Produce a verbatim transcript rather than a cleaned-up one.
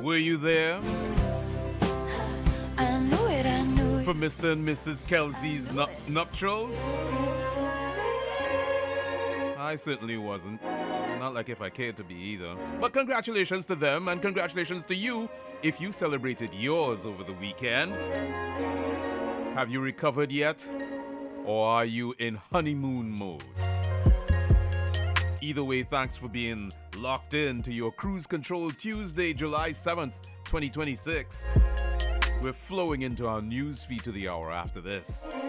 Were you there? I knew it, I knew it. For Mister and Missus Kelsey's nu- nuptials? I certainly wasn't. Not like if I cared to be either. But congratulations to them, and congratulations to you if you celebrated yours over the weekend. Have you recovered yet? Or are you in honeymoon mode? Either way, thanks for being locked in to your Cruise Control Tuesday, July seventh, twenty twenty-six. We're flowing into our news feed to the hour after this.